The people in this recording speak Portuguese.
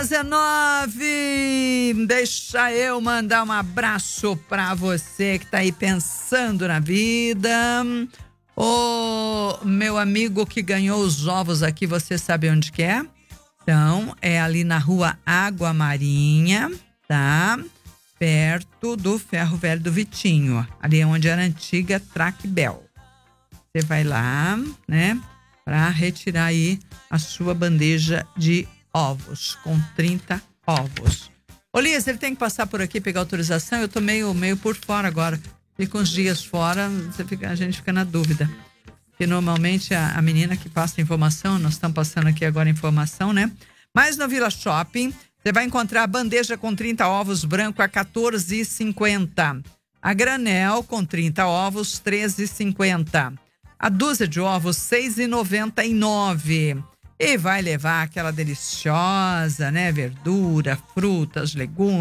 19, deixa eu mandar um abraço pra você que tá aí pensando na vida. O meu amigo que ganhou os ovos aqui, você sabe onde que é? Então, é ali na rua Água Marinha, tá? Perto do Ferro Velho do Vitinho, ali é onde era a antiga Tracbel. Você vai lá, né, pra retirar aí a sua bandeja de ovos, com 30 ovos. Ô Liz, ele tem que passar por aqui, pegar autorização? Eu tô meio por fora agora. Fica uns dias fora, a gente fica na dúvida. Porque normalmente a menina que passa a informação, nós estamos passando aqui agora a informação, né? Mas no Vila Shopping, você vai encontrar a bandeja com 30 ovos branco a R$14,50. A granel com 30 ovos, R$13,50. A dúzia de ovos, R$6,99. E vai levar aquela deliciosa, né? Verdura, frutas, legumes.